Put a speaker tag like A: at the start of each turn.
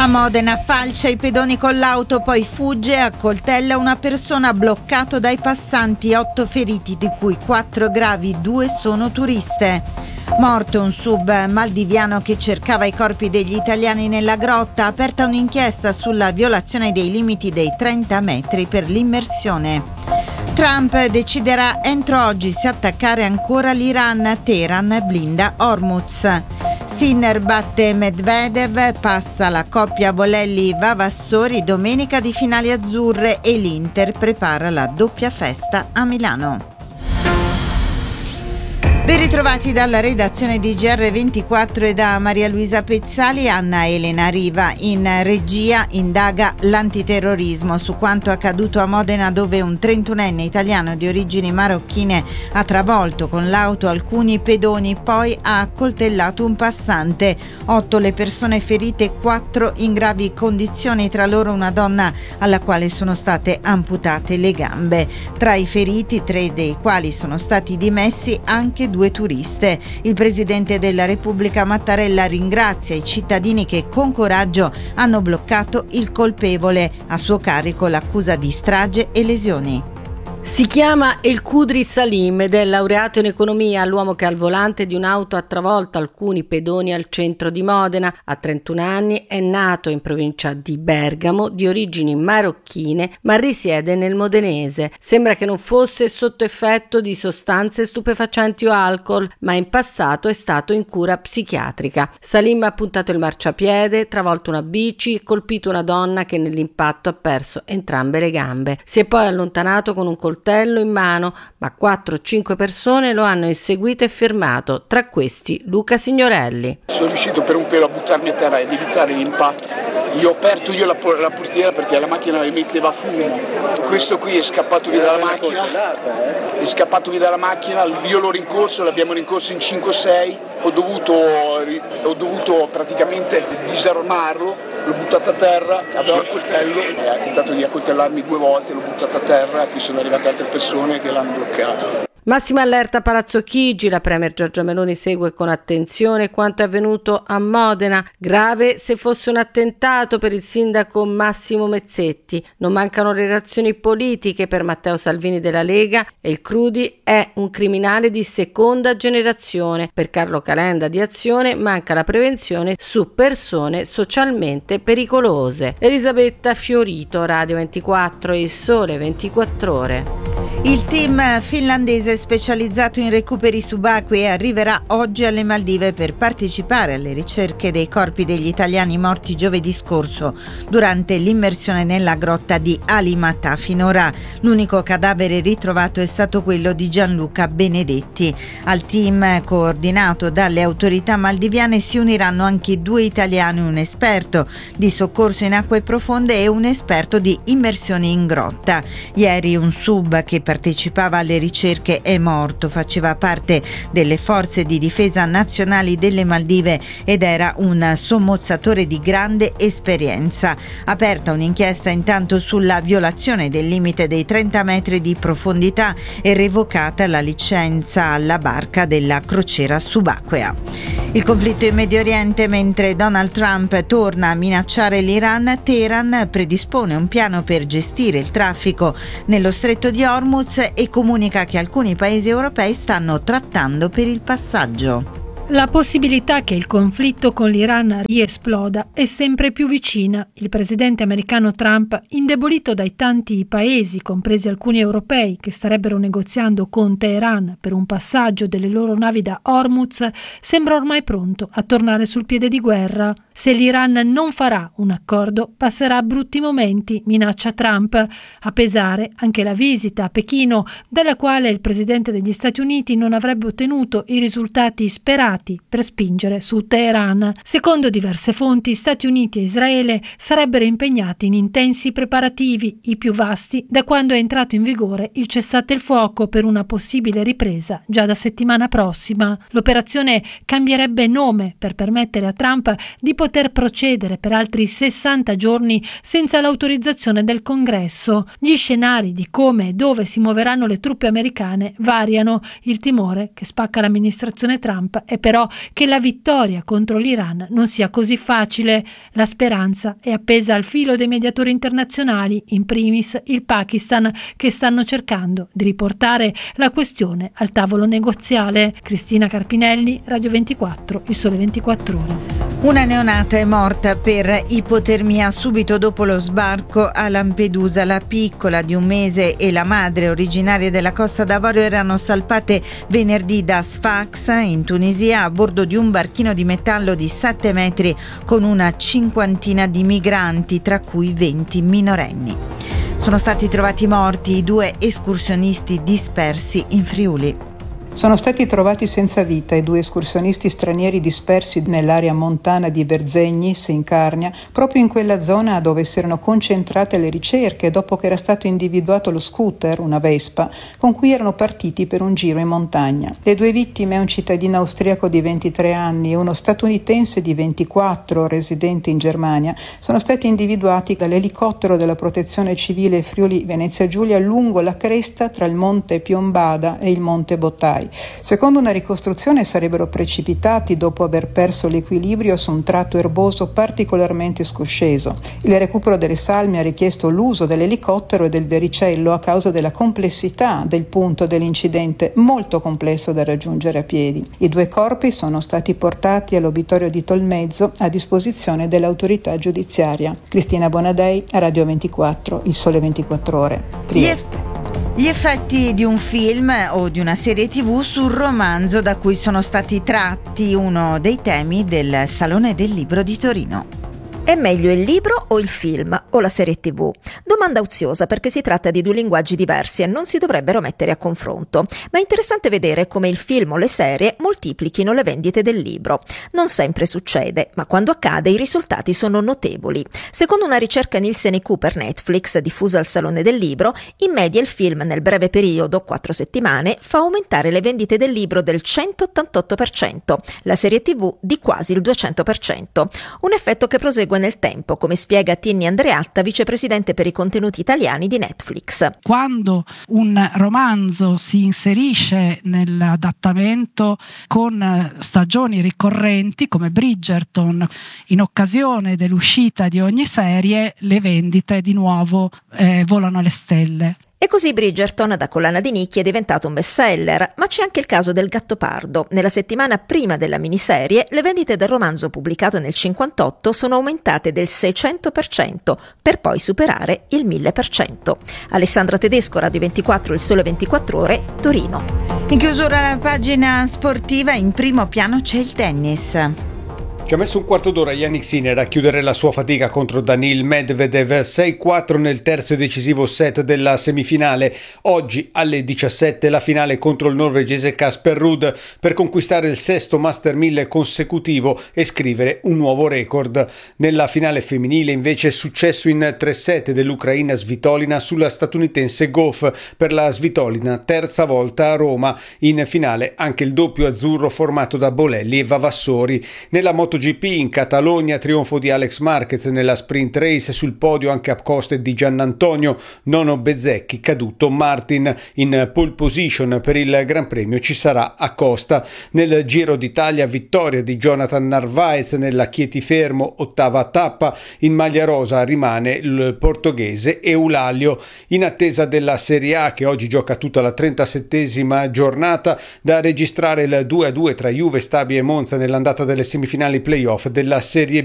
A: A Modena falcia i pedoni con l'auto, poi fugge e accoltella una persona, bloccato dai passanti, 8 feriti di cui 4 gravi, 2 sono turiste. Morto un sub maldiviano che cercava i corpi degli italiani nella grotta, aperta un'inchiesta sulla violazione dei limiti dei 30 metri per l'immersione. Trump deciderà entro oggi se attaccare ancora l'Iran, Teheran blinda Hormuz. Sinner batte Medvedev, passa la coppia Bolelli-Vavassori, domenica di finali azzurre e l'Inter prepara la doppia festa a Milano. Ben ritrovati dalla redazione di GR24 e da Maria Luisa Pezzali. Anna Elena Riva in regia indaga l'antiterrorismo su quanto accaduto a Modena, dove un 31enne italiano di origini marocchine ha travolto con l'auto alcuni pedoni, poi ha accoltellato un passante. 8 le persone ferite, 4 in gravi condizioni, tra loro una donna alla quale sono state amputate le gambe. Tra i feriti, 3 dei quali sono stati dimessi anche 2 turiste. Il presidente della Repubblica Mattarella ringrazia i cittadini che con coraggio hanno bloccato il colpevole, a suo carico l'accusa di strage e lesioni.
B: Si chiama El Kudri Salim ed è laureato in economia, l'uomo che al volante di un'auto ha travolto alcuni pedoni al centro di Modena. A 31 anni è nato in provincia di Bergamo, di origini marocchine, ma risiede nel modenese. Sembra che non fosse sotto effetto di sostanze stupefacenti o alcol, ma in passato è stato in cura psichiatrica. Salim ha puntato il marciapiede, travolto una bici e colpito una donna che nell'impatto ha perso entrambe le gambe. Si è poi allontanato con un coltello in mano, ma 4-5 persone lo hanno inseguito e fermato, tra questi Luca Signorelli.
C: Sono riuscito per un pelo a buttarmi a terra ed evitare l'impatto. Io ho aperto la portiera perché la macchina emetteva fumo. Questo qui è scappato via dalla macchina, io l'ho rincorso, l'abbiamo rincorso in 5-6, ho dovuto praticamente disarmarlo, l'ho buttato a terra, aveva il coltello e ha tentato di accoltellarmi 2 volte, l'ho buttato a terra e poi sono arrivate altre persone che l'hanno bloccato.
B: Massima allerta a Palazzo Chigi, la premier Giorgia Meloni segue con attenzione quanto è avvenuto a Modena. Grave se fosse un attentato per il sindaco Massimo Mezzetti. Non mancano le reazioni politiche per Matteo Salvini della Lega e il Crudi è un criminale di seconda generazione. Per Carlo Calenda di Azione manca la prevenzione su persone socialmente pericolose. Elisabetta Fiorito, Radio 24, Il Sole 24 Ore.
A: Il team finlandese specializzato in recuperi subacquei arriverà oggi alle Maldive per partecipare alle ricerche dei corpi degli italiani morti giovedì scorso durante l'immersione nella grotta di Alimatà. Finora l'unico cadavere ritrovato è stato quello di Gianluca Benedetti. Al team coordinato dalle autorità maldiviane si uniranno anche 2 italiani, un esperto di soccorso in acque profonde e un esperto di immersioni in grotta. Ieri un sub che partecipava alle ricerche è morto, faceva parte delle forze di difesa nazionali delle Maldive ed era un sommozzatore di grande esperienza. Aperta un'inchiesta intanto sulla violazione del limite dei 30 metri di profondità e revocata la licenza alla barca della crociera subacquea. Il conflitto in Medio Oriente, mentre Donald Trump torna a minacciare l'Iran, Teheran predispone un piano per gestire il traffico nello stretto di Hormuz e comunica che alcuni paesi europei stanno trattando per il passaggio.
D: La possibilità che il conflitto con l'Iran riesploda è sempre più vicina. Il presidente americano Trump, indebolito dai tanti paesi, compresi alcuni europei, che starebbero negoziando con Teheran per un passaggio delle loro navi da Hormuz, sembra ormai pronto a tornare sul piede di guerra. Se l'Iran non farà un accordo, passerà a brutti momenti, minaccia Trump. A pesare anche la visita a Pechino, dalla quale il presidente degli Stati Uniti non avrebbe ottenuto i risultati sperati per spingere su Teheran. Secondo diverse fonti, Stati Uniti e Israele sarebbero impegnati in intensi preparativi, i più vasti da quando è entrato in vigore il cessate il fuoco per una possibile ripresa già da settimana prossima. L'operazione cambierebbe nome per permettere a Trump di poter procedere per altri 60 giorni senza l'autorizzazione del Congresso. Gli scenari di come e dove si muoveranno le truppe americane variano. Il timore che spacca l'amministrazione Trump è però che la vittoria contro l'Iran non sia così facile. La speranza è appesa al filo dei mediatori internazionali, in primis il Pakistan, che stanno cercando di riportare la questione al tavolo negoziale. Cristina Carpinelli, Radio 24, Il Sole 24 Ore.
A: Una neonata è morta per ipotermia subito dopo lo sbarco a Lampedusa. La piccola di 1 mese e la madre, originarie della Costa d'Avorio, erano salpate venerdì da Sfax in Tunisia a bordo di un barchino di metallo di 7 metri con una cinquantina di migranti, tra cui 20 minorenni. Sono stati trovati morti i 2 escursionisti dispersi in Friuli.
E: Sono stati trovati senza vita i 2 escursionisti stranieri dispersi nell'area montana di Verzegnis, in Carnia, proprio in quella zona dove si erano concentrate le ricerche dopo che era stato individuato lo scooter, una Vespa, con cui erano partiti per un giro in montagna. Le 2 vittime, un cittadino austriaco di 23 anni e uno statunitense di 24, residente in Germania, sono stati individuati dall'elicottero della Protezione Civile Friuli Venezia Giulia lungo la cresta tra il monte Piombada e il monte Bottai. Secondo una ricostruzione sarebbero precipitati dopo aver perso l'equilibrio su un tratto erboso particolarmente scosceso. Il recupero delle salme ha richiesto l'uso dell'elicottero e del vericello a causa della complessità del punto dell'incidente, molto complesso da raggiungere a piedi. I 2 corpi sono stati portati all'obitorio di Tolmezzo a disposizione dell'autorità giudiziaria. Cristina Bonadei, Radio 24, Il Sole 24 Ore, Trieste.
A: Gli effetti di un film o di una serie TV sul romanzo da cui sono stati tratti, uno dei temi del Salone del Libro di Torino.
F: È meglio il libro o il film o la serie TV? Domanda oziosa perché si tratta di 2 linguaggi diversi e non si dovrebbero mettere a confronto, ma è interessante vedere come il film o le serie moltiplichino le vendite del libro. Non sempre succede, ma quando accade i risultati sono notevoli. Secondo una ricerca Nielsen IQ per Netflix diffusa al Salone del Libro, in media il film nel breve periodo, 4 settimane, fa aumentare le vendite del libro del 188%, la serie TV di quasi il 200%. Un effetto che prosegue nel tempo, come spiega Tinni Andreatta, vicepresidente per i contenuti italiani di Netflix.
G: Quando un romanzo si inserisce nell'adattamento con stagioni ricorrenti come Bridgerton, in occasione dell'uscita di ogni serie, le vendite di nuovo volano alle stelle.
F: E così Bridgerton, da collana di nicchie, è diventato un bestseller, ma c'è anche il caso del Gattopardo. Nella settimana prima della miniserie, le vendite del romanzo pubblicato nel 1958 sono aumentate del 600%, per poi superare il 1000%. Alessandra Tedesco, Radio 24, Il Sole 24 Ore, Torino.
A: In chiusura la pagina sportiva, in primo piano c'è il tennis.
H: Ci ha messo un quarto d'ora Jannik Sinner a chiudere la sua fatica contro Daniil Medvedev, 6-4 nel terzo e decisivo set della semifinale. Oggi alle 17 la finale contro il norvegese Casper Ruud per conquistare il 6° Master 1000 consecutivo e scrivere un nuovo record. Nella finale femminile invece è successo in 3 set dell'ucraina Svitolina sulla statunitense Goff per la Svitolina, terza volta a Roma. In finale anche il doppio azzurro formato da Bolelli e Vavassori. Nella MotoGP in Catalogna trionfo di Alex Marquez nella sprint race, sul podio anche Acosta e di Giannantonio, nono Bezzecchi, caduto Martin. In pole position per il Gran Premio ci sarà Acosta. Nel Giro d'Italia vittoria di Jonathan Narvaez nella Chieti Fermo, ottava tappa. In maglia rosa rimane il portoghese Eulalio. In attesa della Serie A che oggi gioca tutta la 37esima giornata, da registrare il 2-2 tra Juve, Stabia e Monza nell'andata delle semifinali playoff della Serie B.